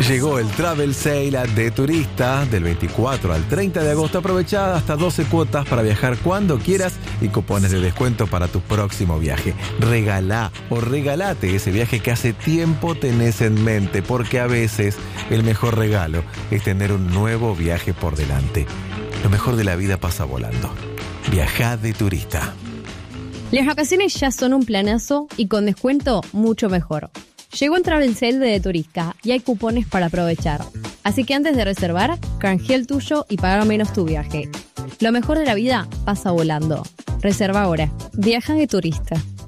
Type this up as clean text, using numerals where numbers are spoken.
Llegó el Travel Sale de Turista del 24 al 30 de agosto. Aprovecha hasta 12 cuotas para viajar cuando quieras y cupones de descuento para tu próximo viaje. Regalá o regalate ese viaje que hace tiempo tenés en mente, porque a veces el mejor regalo es tener un nuevo viaje por delante. Lo mejor de la vida pasa volando. Viajá de Turista. Las vacaciones ya son un planazo y con descuento mucho mejor. Llegó el Travel Sale de Turista y hay cupones para aprovechar. Así que antes de reservar, canjea el tuyo y paga menos tu viaje. Lo mejor de la vida pasa volando. Reserva ahora. Viaja de Turista.